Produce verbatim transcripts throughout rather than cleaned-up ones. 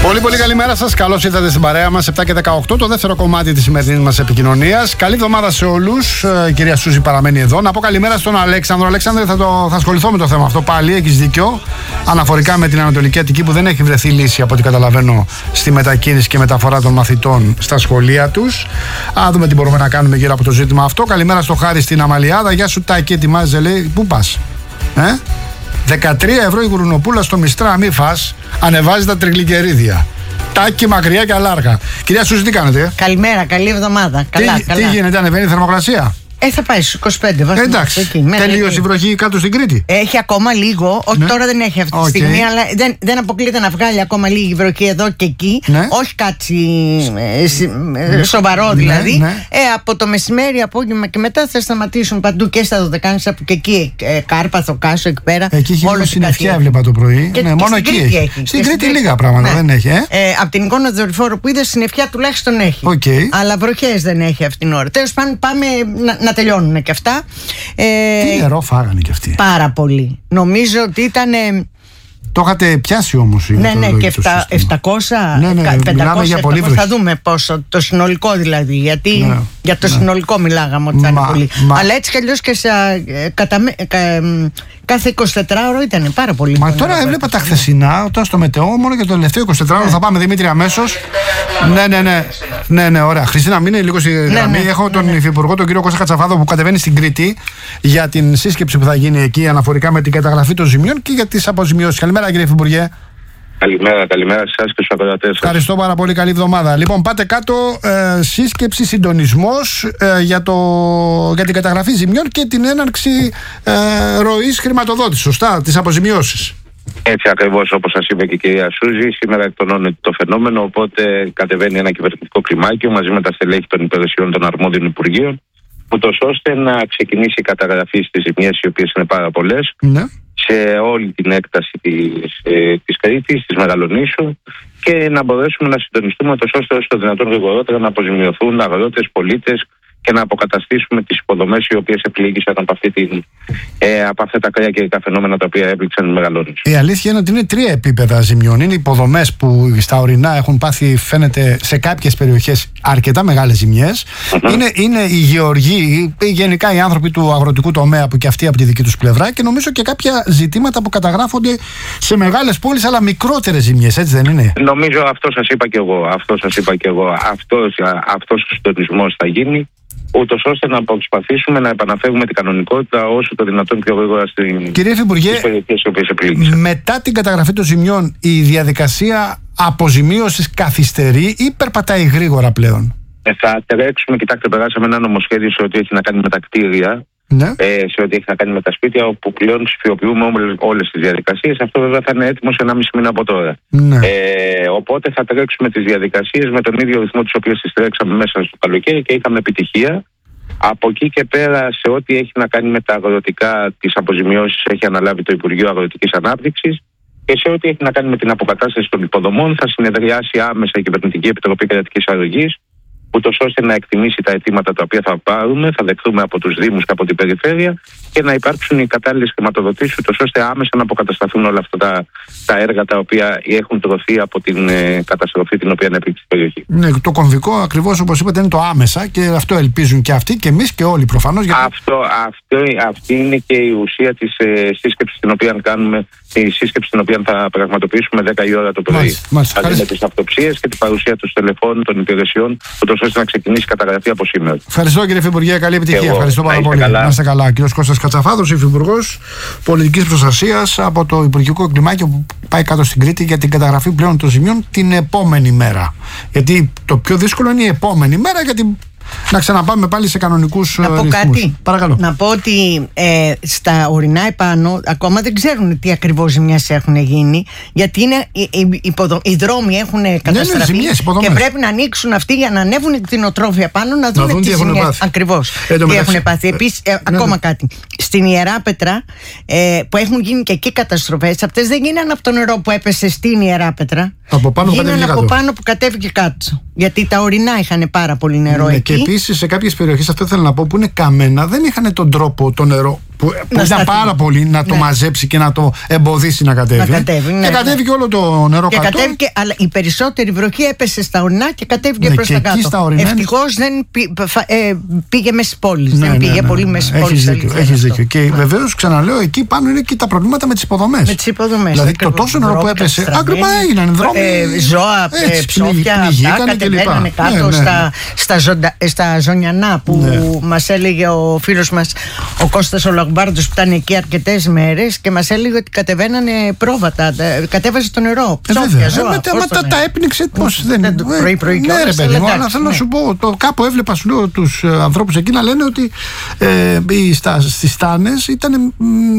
Πολύ πολύ καλημέρα σας, καλώς ήρθατε στην παρέα μας. επτά και δεκαοκτώ, το δεύτερο κομμάτι της σημερινής μας επικοινωνίας. Καλή εβδομάδα σε όλους. Η κυρία Σούζη παραμένει εδώ. Να πω καλημέρα στον Αλέξανδρο. Αλέξανδρε, θα, το, θα ασχοληθώ με το θέμα αυτό πάλι. Έχεις δίκιο. Αναφορικά με την Ανατολική Αττική, που δεν έχει βρεθεί λύση από ό,τι καταλαβαίνω στη μετακίνηση και μεταφορά των μαθητών στα σχολεία τους. Α δούμε τι μπορούμε να κάνουμε γύρω από το ζήτημα αυτό. Καλημέρα στο Χάρη στην Αμαλιάδα. Γεια σου, Τάκη, ετοιμάζεσαι, λέει. Πού πας, ε? δεκατρία ευρώ η γουρνοπούλα στο Μιστρά, μη φας. Ανεβάζει τα τριγλικερίδια. Τάκι, μακριά και αλάργα. Κυρία Σούζη, τι κάνετε? Ε? Καλημέρα, καλή εβδομάδα. Καλά, τι, καλά. τι γίνεται, ανεβαίνει η θερμοκρασία? Ε, θα πάει στους είκοσι πέντε βαθμούς. Εντάξει. Τελείωσε η βροχή κάτω στην Κρήτη. Έχει ακόμα λίγο. Όχι, ναι. Τώρα δεν έχει αυτή τη okay. στιγμή, αλλά δεν, δεν αποκλείεται να βγάλει ακόμα λίγη βροχή εδώ και εκεί. Ναι. Όχι κάτι ε, σοβαρό δηλαδή. Ναι, ναι. Ε, από το μεσημέρι, απόγευμα και μετά θα σταματήσουν παντού και στα Δωδεκάνησα που και εκεί. Ε, Κάρπαθο, Κάσο, εκεί πέρα. Εκεί έχει όλο συννεφιά, έβλεπα το πρωί. Και, ναι, και μόνο στην εκεί έχει. έχει. Στην Κρήτη λίγα πράγματα δεν έχει. Ε? Ε, από την εικόνα του δορυφόρου που είδε, συννεφιά τουλάχιστον έχει. Αλλά βροχές δεν έχει αυτήν την ώρα. Τέλος πάντων, πάμε να να τελειώνουν και αυτά. Ε, Τι νερό φάγανε και αυτοί. Πάρα πολύ. Νομίζω ότι ήταν. Το είχατε πιάσει όμως. Ναι, ναι, και επτακόσια, ναι, ναι, πεντακόσια, για πολύ επτακόσια, θα δούμε πόσο. Το συνολικό δηλαδή. Γιατί ναι, για το ναι. συνολικό μιλάγαμε ότι θα είναι πολύ. Μα... Αλλά έτσι κι αλλιώς και σε, κατα, κα, κάθε εικοσιτετράωρο ήταν πάρα πολύ. Μα τώρα έβλεπα βέβαια τα χθεσινά, όταν στο μετεό, μόνο για το τελευταίο εικοσιτετράωρο ναι. θα πάμε, Δημήτρη, αμέσως. Ναι, ναι, ναι. Ναι, ναι, ωραία. Χριστίνα, μείνε λίγο στη γραμμή. Ναι, ναι, Έχω τον ναι, ναι. Υφυπουργό, τον κύριο Κώστα Κατσαφάδο, που κατεβαίνει στην Κρήτη για την σύσκεψη που θα γίνει εκεί αναφορικά με την καταγραφή των ζημιών και για τις αποζημιώσεις. Καλημέρα, κύριε Υφυπουργέ. Καλημέρα, καλημέρα σε εσάς και στους ακροατές σας. Ευχαριστώ πάρα πολύ, καλή εβδομάδα. Λοιπόν, πάτε κάτω, ε, σύσκεψη, συντονισμός ε, για, το, για την καταγραφή ζημιών και την έναρξη ε, ροής χρηματοδότησης, σωστά, τις αποζημιώσεις. Έτσι ακριβώς, όπως σας είπε και η κυρία Σούζη, σήμερα εκτονώνεται το φαινόμενο, οπότε κατεβαίνει ένα κυβερνητικό κλιμάκιο μαζί με τα στελέχη των υπηρεσιών των αρμόδιων υπουργείων, ούτως ώστε να ξεκινήσει η καταγραφή στις ζημιές, οι οποίες είναι πάρα πολλές, ναι. σε όλη την έκταση της, ε, της Κρήτης, της Μεγαλονήσου, και να μπορέσουμε να συντονιστούμε τόσο ώστε όσο το δυνατόν γρηγορότερα να αποζημιωθούν αγρότες, πολίτες και να αποκαταστήσουμε τις υποδομές οι οποίες επλήγησαν από, αυτή την, ε, από αυτά τα κρέα και τα φαινόμενα τα οποία έπληξαν τη Μεγαλόνησο. Η αλήθεια είναι ότι είναι τρία επίπεδα ζημιών. Είναι υποδομές που στα ορεινά έχουν πάθει, φαίνεται, σε κάποιες περιοχές αρκετά μεγάλες ζημιές. Mm-hmm. Είναι, είναι οι γεωργοί, γενικά οι άνθρωποι του αγροτικού τομέα, που και αυτοί από τη δική τους πλευρά, και νομίζω και κάποια ζητήματα που καταγράφονται σε μεγάλες πόλεις, αλλά μικρότερες ζημιές, έτσι δεν είναι? Νομίζω αυτό σας είπα και εγώ. Αυτό σας είπα και εγώ. Αυτός, αυτός ο συντονισμός θα γίνει, ούτως ώστε να προσπαθήσουμε να επαναφέρουμε την κανονικότητα όσο το δυνατόν πιο γρήγορα στην Κύριε Υφυπουργέ, στις περιοχές οι οποίες επλήγησαν. Μετά την καταγραφή των ζημιών, η διαδικασία αποζημίωσης καθυστερεί ή περπατάει γρήγορα πλέον? Ε, θα τρέξουμε, κοιτάξτε, περάσαμε ένα νομοσχέδιο σε ό,τι έχει να κάνει με τα κτίρια, ναι. ε, σε ό,τι έχει να κάνει με τα σπίτια, όπου πλέον ψηφιοποιούμε όλες τις διαδικασίες. Αυτό βέβαια θα είναι έτοιμο σε ένα μισή μήνα από τώρα. Ναι. Ε, οπότε θα τρέξουμε τις διαδικασίες με τον ίδιο ρυθμό τις οποίες τις τρέξαμε μέσα στο καλοκαίρι και είχαμε επιτυχία. Από εκεί και πέρα, σε ό,τι έχει να κάνει με τα αγροτικά, τις αποζημιώσεις έχει αναλάβει το Υπουργείο Αγροτικής Ανάπτυξης, και σε ό,τι έχει να κάνει με την αποκατάσταση των υποδομών θα συνεδριάσει άμεσα η Κυβερνητική Επιτροπή Κρατικής Αρρωγής, ούτως ώστε να εκτιμήσει τα αιτήματα τα οποία θα πάρουμε, θα δεχθούμε από τους Δήμους και από την περιφέρεια, και να υπάρξουν οι κατάλληλες χρηματοδοτήσεις, ούτως ώστε άμεσα να αποκατασταθούν όλα αυτά τα, τα έργα τα οποία έχουν τρωθεί από την ε, καταστροφή την οποία έπληξε η περιοχή. Ναι, το κομβικό ακριβώς όπως είπατε είναι το άμεσα, και αυτό ελπίζουν και αυτοί και εμείς και όλοι προφανώς. Γιατί... Αυτό, αυτό, αυτή είναι και η ουσία της ε, σύσκεψης την οποία κάνουμε, η σύσκεψη την οποία θα πραγματοποιήσουμε δέκα η ώρα το πρωί. Θα δούμε τις αυτοψίες και την παρουσία των τηλεφώνων των υπηρεσιών, ούτως ώστε να ξεκινήσει η καταγραφή από σήμερα. Ευχαριστώ, κύριε Υφυπουργέ, καλή επιτυχία. Ευχαριστώ πάρα πολύ. Να είστε καλά. Κύριος Κώστας Κατσαφάδος, Υφυπουργός Πολιτικής Προστασίας από το Υπουργικό Κλιμάκιο, που πάει κάτω στην Κρήτη για την καταγραφή πλέον των ζημιών την επόμενη μέρα. Γιατί το πιο δύσκολο είναι η επόμενη μέρα, γιατί να ξαναπάμε πάλι σε κανονικούς να πω ρυθμούς. Κάτι. Παρακαλώ. Να πω ότι ε, στα ορεινά επάνω ακόμα δεν ξέρουν τι ακριβώς ζημιές έχουν γίνει, γιατί είναι, οι, οι, υποδο, οι δρόμοι έχουν καταστραφεί, ναι, ναι, ζημιές, και πρέπει να ανοίξουν αυτοί για να ανέβουν οι κτηνοτρόφοι πάνω να δουν, να δουν τι ζημιές ακριβώς ε, τι έχουν πάθει. Επίσης, ε, ναι, ακόμα ναι. κάτι. Στην Ιεράπετρα ε, που έχουν γίνει και εκεί καταστροφές, αυτές δεν γίνανε από το νερό που έπεσε στην Ιεράπετρα. Από πάνω γίνανε από πάνω που κατέβηκε κάτω. Γιατί τα ορεινά είχαν πάρα πολύ νερό, ναι, εκεί. Και επίσης σε κάποιες περιοχές, αυτό θέλω να πω, που είναι καμένα, δεν είχαν τον τρόπο το νερό που, που ήταν πάρα πολύ να το ναι. μαζέψει και να το εμποδίσει να κατέβει. Να κατέβει ναι, και κατέβηκε ναι. όλο το νερό και κάτω. Κατέβηκε, αλλά η περισσότερη βροχή έπεσε στα ορεινά και κατέβηκε ναι, προς τα κάτω. Ευτυχώς δεν πή, ε, πήγε μέσα στις πόλεις. Ναι, δεν ναι, πήγε ναι, πολύ ναι, μέσα στις πόλεις. Έχεις δίκιο. Και ναι. βεβαίως ξαναλέω, εκεί πάνω είναι και τα προβλήματα με τις υποδομές. Με τις υποδομές. Δηλαδή το τόσο νερό που έπεσε. Ακριβά έγιναν δρόμοι. Ζώα, ψόφια, κατεβαίνανε κάτω στα ζωνιανά που μας έλεγε ο φίλος μας ο Κώστας ο Λαγμπάρντος που ήταν εκεί αρκετές μέρες και μας έλεγε ότι κατεβαίνανε πρόβατα, κατέβαζε το νερό, ψόφια, ζώα. Μετά τα έπνιξε πώς δεν... Πρωί-πρωί και ώρες. Ναι ρε παιδί μου, αλλά θέλω να σου πω, το κάπου έβλεπα σου λέω τους ανθρώπους εκεί να λένε ότι στις στάνες ήταν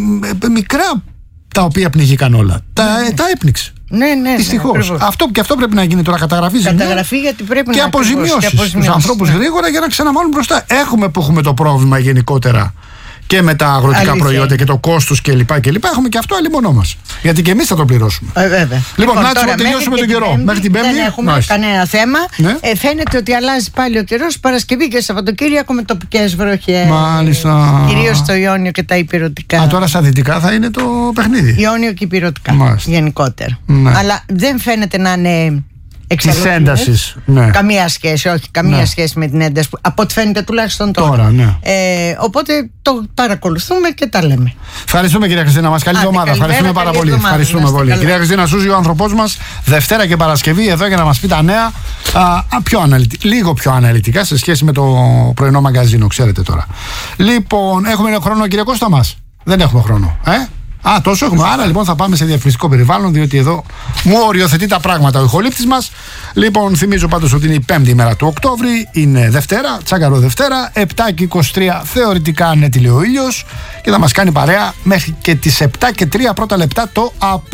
μικρά τα οποία πνιγήκαν όλα. Τα έπνιξε. Ναι, ναι. Δυστυχώς. Ναι, αυτό, και αυτό πρέπει να γίνει τώρα, καταγραφή ζημιών. Καταγραφή γιατί πρέπει και να αποζημιώσεις στους ανθρώπους ναι. γρήγορα για να ξαναβάλουν μπροστά. Έχουμε που έχουμε το πρόβλημα γενικότερα και με τα αγροτικά Αλήθεια. προϊόντα και το κόστος κλπ. κλπ. Έχουμε και αυτό αλλήμονό μας. Γιατί και εμείς θα το πληρώσουμε. Ε, βέβαια. Λοιπόν, λοιπόν να τελειώσουμε τον καιρό. Πέμπτη, μέχρι την Πέμπτη δεν έχουμε Μάλιστα. κανένα θέμα. Ναι. Ε, φαίνεται ότι αλλάζει πάλι ο καιρός Παρασκευή και Σαββατοκύριακο με τοπικές βροχές. Μάλιστα. Κυρίως στο Ιόνιο και τα υπηρετικά. Α, τώρα στα δυτικά θα είναι το παιχνίδι. Ιόνιο και υπηρετικά. Γενικότερα. Ναι. Αλλά δεν φαίνεται να είναι. Τη ένταση. Ναι. Καμία σχέση, όχι, καμία ναι. σχέση με την ένταση. Από ό,τι φαίνεται τουλάχιστον τώρα. τώρα ναι. ε, οπότε το παρακολουθούμε και τα λέμε. Ευχαριστούμε κυρία Χριστίνα μας. Καλή εβδομάδα. Ευχαριστούμε πάρα πολύ. Ευχαριστούμε πολύ. Κυρία Χριστίνα Σούζη, ο άνθρωπός μας, Δευτέρα και Παρασκευή εδώ για να μας πει τα νέα α, πιο αναλυτικά, λίγο πιο αναλυτικά σε σχέση με το πρωινό μαγκαζίνο, ξέρετε τώρα. Λοιπόν, έχουμε χρόνο, κύριε Κώστα μας? Δεν έχουμε χρόνο. Ε? Α, τόσο έχουμε. Άρα λοιπόν θα πάμε σε διαφημιστικό περιβάλλον, διότι εδώ μου οριοθετεί τα πράγματα ο ηχολήπτης μας. Λοιπόν, θυμίζω πάντως ότι είναι η πέμπτη ημέρα του Οκτώβρη, είναι Δευτέρα, τσάγκαρο Δευτέρα, επτά και είκοσι τρία θεωρητικά ανέτειλε ο ήλιος και θα μας κάνει παρέα μέχρι και τις επτά και τρία πρώτα λεπτά το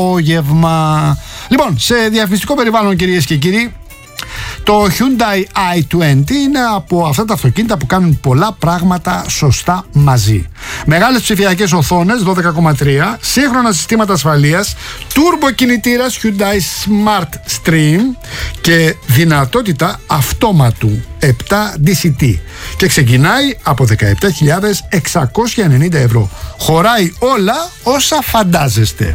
απόγευμα. Λοιπόν, σε διαφημιστικό περιβάλλον, κυρίες και κύριοι, το Hyundai άι είκοσι είναι από αυτά τα αυτοκίνητα που κάνουν πολλά πράγματα σωστά μαζί. Μεγάλες ψηφιακές οθόνες δώδεκα κόμμα τρία, σύγχρονα συστήματα ασφαλείας, turbo κινητήρας Hyundai Smart Stream και δυνατότητα αυτόματου επτά ντι σι τι και ξεκινάει από δεκαεπτά χιλιάδες εξακόσια ενενήντα ευρώ. Χωράει όλα όσα φαντάζεστε.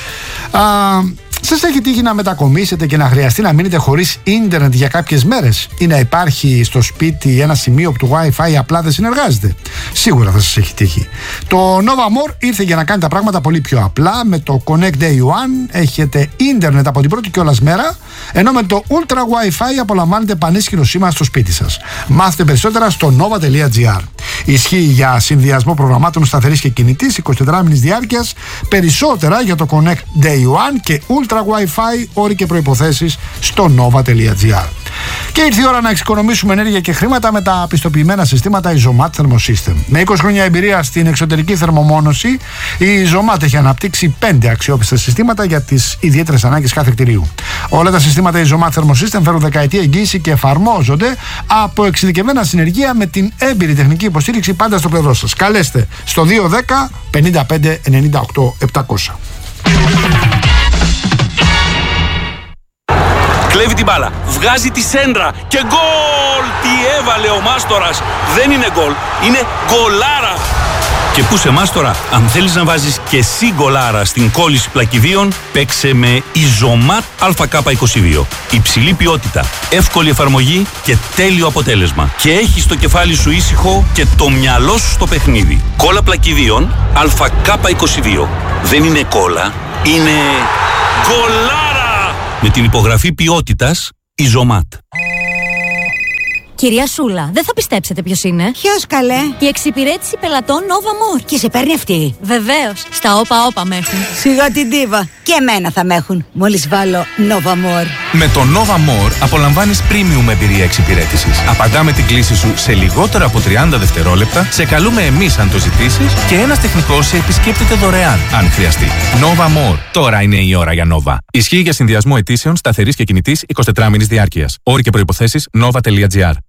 Α, σας έχει τύχει να μετακομίσετε και να χρειαστεί να μείνετε χωρίς ίντερνετ για κάποιες μέρες ή να υπάρχει στο σπίτι ένα σημείο που το Wi-Fi απλά δεν συνεργάζεται? Σίγουρα θα σας έχει τύχει. Το Nova More ήρθε για να κάνει τα πράγματα πολύ πιο απλά. Με το Connect Day One έχετε ίντερνετ από την πρώτη κιόλας μέρα, ενώ με το Ultra Wi-Fi απολαμβάνετε πανίσχυρο σήμα στο σπίτι σας. Μάθετε περισσότερα στο nova τελεία gr. Ισχύει για συνδυασμό προγραμμάτων σταθερής και κινητής εικοσιτετράωρης διάρκειας. Περισσότερα για το Connect Day One και Ultra Wi-Fi, όροι και προϋποθέσεις στο nova τελεία gr. Και ήρθε η ώρα να εξοικονομήσουμε ενέργεια και χρήματα με τα πιστοποιημένα συστήματα Isomat Thermosystem. Με είκοσι χρόνια εμπειρία στην εξωτερική θερμομόνωση, η Isomat έχει αναπτύξει πέντε αξιόπιστα συστήματα για τις ιδιαίτερες ανάγκες κάθε κτηρίου. Όλα τα συστήματα Isomat Thermosystem φέρουν δεκαετή εγγύηση και εφαρμόζονται από εξειδικευμένα συνεργεία με την έμπειρη τεχνική υποστήριξη πάντα στο πλευρό σας. Καλέστε στο δύο ένα μηδέν πενήντα πέντε ενενήντα οκτώ επτακόσια. Κλέβει την μπάλα, βγάζει τη σέντρα και γκολ! Τι έβαλε ο Μάστορας! Δεν είναι γκολ, είναι γκολάρα! Και πού σε Μάστορα, αν θέλεις να βάζεις και εσύ γκολάρα στην κόλληση πλακιδίων, παίξε με Isomat έι κέι είκοσι δύο. Υψηλή ποιότητα, εύκολη εφαρμογή και τέλειο αποτέλεσμα. Και έχεις το κεφάλι σου ήσυχο και το μυαλό σου στο παιχνίδι. Κόλλα πλακιδίων έι κέι είκοσι δύο. Δεν είναι κόλλα, είναι γκολάρα! Με την υπογραφή ποιότητας Isomat. Κυρία Σούλα, δεν θα πιστέψετε ποιος είναι. Ποιος καλέ? Η εξυπηρέτηση πελατών Nova More. Και σε παίρνει αυτή? Βεβαίως, στα όπα όπα με έχουν. Σιγά την τίβα. Και εμένα θα με έχουν, μόλις βάλω Nova More. Με το Nova More απολαμβάνεις premium εμπειρία εξυπηρέτησης. Απαντάμε την κλήση σου σε λιγότερο από τριάντα δευτερόλεπτα, σε καλούμε εμείς αν το ζητήσεις και ένας τεχνικός σε επισκέπτεται δωρεάν αν χρειαστεί. Nova More. Τώρα είναι η ώρα για Nova. Ισχύει για συνδυασμό αιτήσεων σταθερής και κινητής εικοσιτετράωρης διάρκειας. Όροι και προϋποθέσεις nova τελεία gr.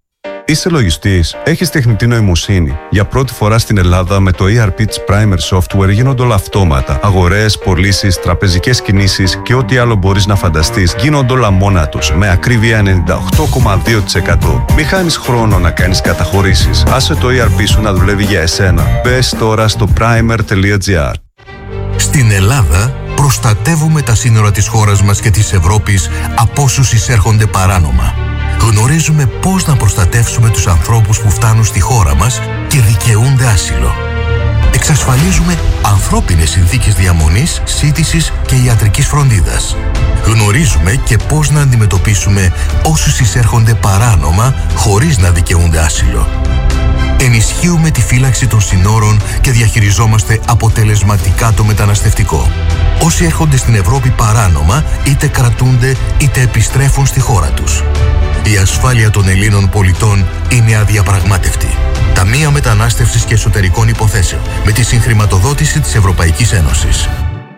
Είσαι λογιστής, έχεις τεχνητή νοημοσύνη. Για πρώτη φορά στην Ελλάδα με το ι αρ πι της Primer Software γίνονται όλα αυτόματα. Αγορές, πωλήσεις, τραπεζικές κινήσεις και ό,τι άλλο μπορείς να φανταστείς γίνονται όλα μόνα τους, με ακρίβεια ενενήντα οκτώ κόμμα δύο τοις εκατό. Μη χάνεις χρόνο να κάνεις καταχωρήσεις. Άσε το ι αρ πι σου να δουλεύει για εσένα. Μπες τώρα στο primer τελεία gr. Στην Ελλάδα προστατεύουμε τα σύνορα της χώρας μας και της Ευρώπης από όσους εισέρχονται παράνομα. Γνωρίζουμε πώς να προστατεύσουμε τους ανθρώπους που φτάνουν στη χώρα μας και δικαιούνται άσυλο. Εξασφαλίζουμε ανθρώπινες συνθήκες διαμονής, σύντησης και ιατρικής φροντίδας. Γνωρίζουμε και πώς να αντιμετωπίσουμε όσους εισέρχονται παράνομα χωρίς να δικαιούνται άσυλο. Ενισχύουμε τη φύλαξη των συνόρων και διαχειριζόμαστε αποτελεσματικά το μεταναστευτικό. Όσοι έρχονται στην Ευρώπη παράνομα, είτε κρατούνται είτε επιστρέφουν στη χώρα τους. Η ασφάλεια των Ελλήνων πολιτών είναι αδιαπραγμάτευτη. Ταμεία Μετανάστευσης και Εσωτερικών Υποθέσεων, με τη συγχρηματοδότηση της Ευρωπαϊκής Ένωσης.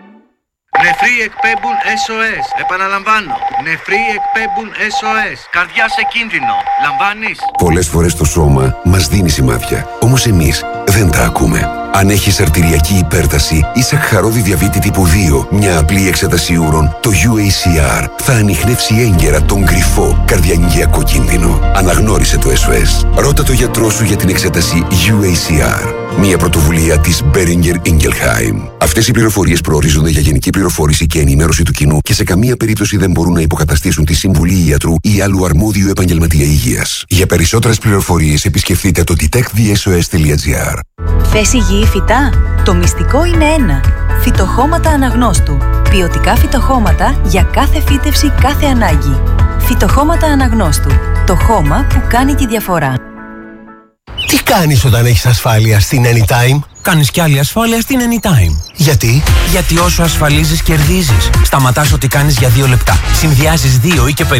Νεφροί εκπέμπουν ες ο ες. Επαναλαμβάνω. Νεφροί εκπέμπουν ες ο ες. Καρδιά σε κίνδυνο. Λαμβάνεις? Πολλές φορές το σώμα μας δίνει σημάδια. Όμως εμείς δεν τα ακούμε. Αν έχεις αρτηριακή υπέρταση ή σαχαρώδη διαβήτη τύπου δύο, μια απλή εξέταση ούρων, το γιου έι σι αρ θα ανιχνεύσει έγκαιρα τον κρυφό καρδιαγγειακό κίνδυνο. Αναγνώρισε το ες ο ες. Ρώτα το γιατρό σου για την εξέταση γιου έι σι αρ. Μια πρωτοβουλία της Boehringer Ingelheim. Αυτές οι πληροφορίες προορίζονται για γενική πληροφόρηση και ενημέρωση του κοινού και σε καμία περίπτωση δεν μπορούν να υποκαταστήσουν τη συμβουλή ιατρού ή άλλου αρμόδιου επαγγελματία υγείας. Για περισσότερες πληροφορίες επισκεφτείτε το detect the s o s τελεία gr. Θες υγιή φυτά? Το μυστικό είναι ένα. Φυτοχώματα Αναγνώστου. Ποιοτικά φυτοχώματα για κάθε φύτευση, κάθε ανάγκη. Φυτοχώματα Αναγνώστου. Το χώμα που κάνει τη διαφορά. Τι κάνεις όταν έχεις ασφάλεια στην Anytime? Κάνεις κι άλλη ασφάλεια στην Anytime. Γιατί? Γιατί όσο ασφαλίζεις κερδίζεις. Σταματάς ό,τι κάνεις για δύο λεπτά. Συνδυάζεις δύο ή και περισσότερο